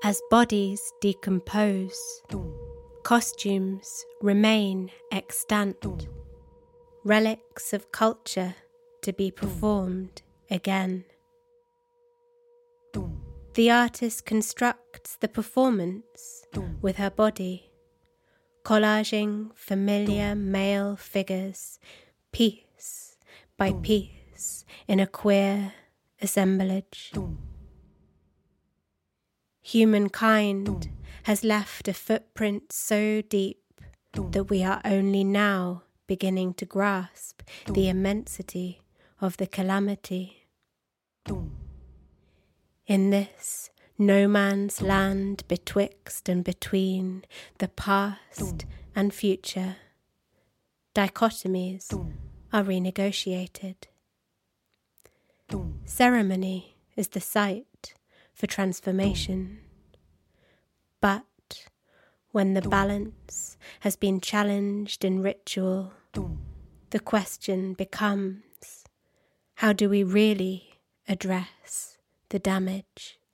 As bodies decompose, costumes remain extant, relics of culture to be performed again. The artist constructs the performance with her body, collaging familiar male figures piece by piece in a queer assemblage. Humankind has left a footprint so deep that we are only now beginning to grasp the immensity of the calamity. In this no man's land betwixt and between the past and future, dichotomies are renegotiated. Ceremony is the site for transformation, but when the balance has been challenged in ritual, the question becomes, how do we really address the damage?